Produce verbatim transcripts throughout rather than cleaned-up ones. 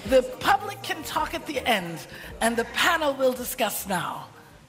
The public can talk at the end, and the panel will discuss now.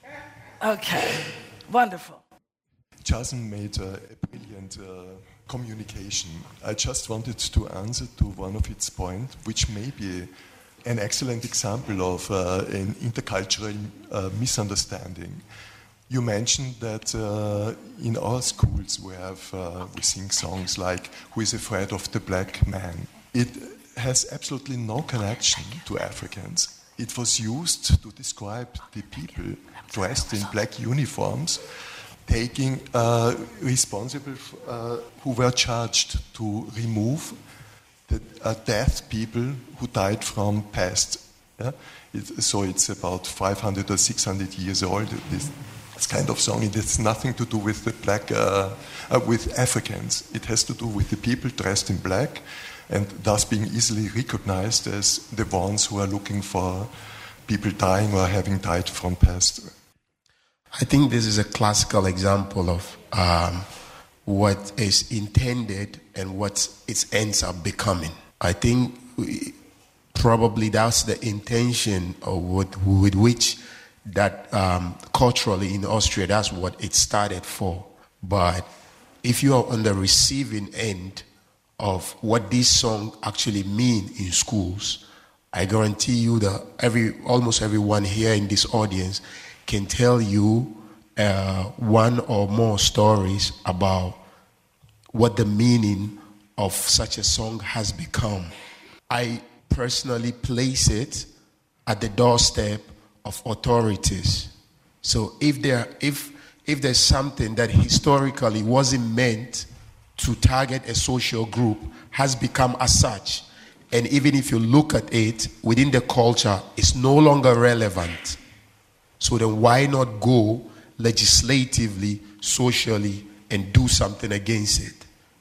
Okay, wonderful. Jason made uh, a brilliant uh, communication. I just wanted to answer to one of its points, which may be an excellent example of uh, an intercultural uh, misunderstanding. You mentioned that uh, in our schools we have uh, we sing songs like "Who is Afraid of the Black Man." It has absolutely no connection to Africans. It was used to describe the people dressed in black uniforms, taking uh, responsible uh, who were charged to remove the uh, dead people who died from past. Yeah? It, so it's about five hundred or six hundred years old. This, this kind of song. It has nothing to do with the black, uh, uh, with Africans. It has to do with the people dressed in black, and thus being easily recognized as the ones who are looking for people dying or having died from past. I think this is a classical example of um, what is intended and what it ends up becoming. I think we, probably that's the intention of what, with which that um, culturally in Austria, that's what it started for. But if you are on the receiving end of what this song actually mean in schools, I guarantee you that every almost everyone here in this audience can tell you uh, one or more stories about what the meaning of such a song has become. I personally place it at the doorstep of authorities. So if there, if if there's something that historically wasn't meant to target a social group, has become as such, and even if you look at it within the culture, it's no longer relevant. So then why not go legislatively, socially, and do something against it?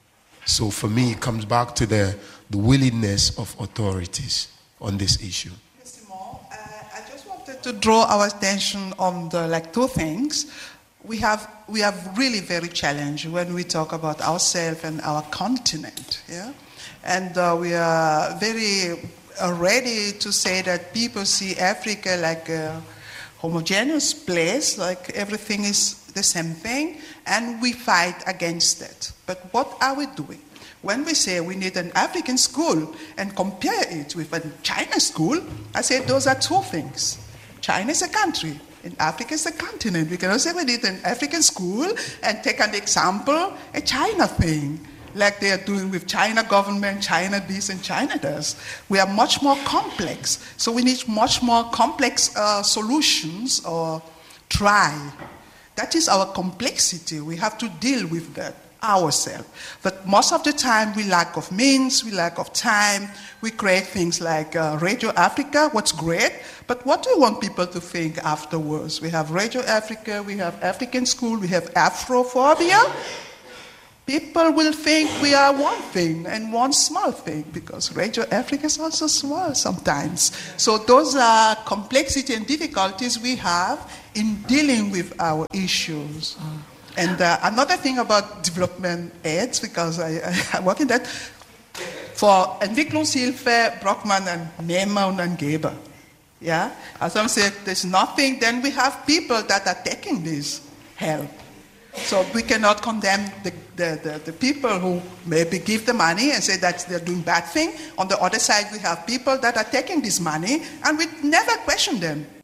So for me, it comes back to the, the willingness of authorities on this issue. Mister Moore, uh, I just wanted to draw our attention on the like two things. We have we have really very challenged when we talk about ourselves and our continent, yeah, and uh, we are very uh, ready to say that people see Africa like a homogeneous place, like everything is the same thing, and we fight against it. But what are we doing? When we say we need an African school and compare it with a China school, I say those are two things. China is a country, and Africa is a continent. We cannot say we need an African school and take an example, a China thing, like they are doing with China government, China this and China does. We are much more complex. So we need much more complex uh, solutions or try. That is our complexity. We have to deal with that ourselves. But most of the time we lack of means, we lack of time. We create things like uh, Radio Africa, what's great, but what do you want people to think afterwards? We have Radio Africa, we have African School, we have Afrophobia. People will think we are one thing and one small thing because Radio Africa is also small sometimes. So those are complexity and difficulties we have in dealing with our issues. Mm. And uh, another thing about development aids, because I, I work in that, for Entwicklungshilfe braucht man einen Nehmer und einen Geber. Yeah? As I said, there's nothing, then we have people that are taking this help. So we cannot condemn the, the, the, the people who maybe give the money and say that they're doing bad thing. On the other side, we have people that are taking this money and we never question them.